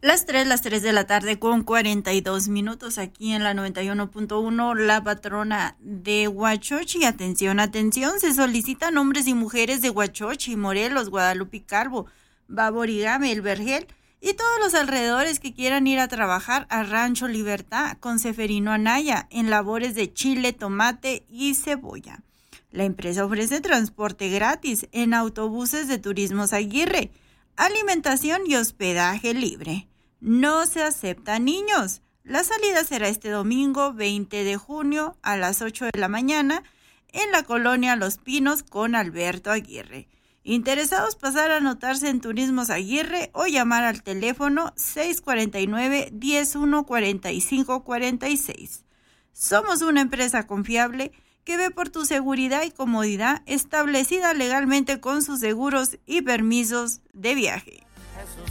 Las 3 de la tarde con 42 minutos aquí en la 91.1, la patrona de Huachochi. Atención, atención, se solicitan hombres y mujeres de Huachochi, Morelos, Guadalupe y Calvo, Baborigame, El Vergel y todos los alrededores que quieran ir a trabajar a Rancho Libertad con Seferino Anaya en labores de chile, tomate y cebolla. La empresa ofrece transporte gratis en autobuses de Turismos Aguirre, alimentación y hospedaje libre. No se aceptan niños. La salida será este domingo 20 de junio a las 8 de la mañana en la colonia Los Pinos con Alberto Aguirre. Interesados pasar a anotarse en Turismos Aguirre o llamar al teléfono 649-101-4546. Somos una empresa confiable que ve por tu seguridad y comodidad, establecida legalmente con sus seguros y permisos de viaje.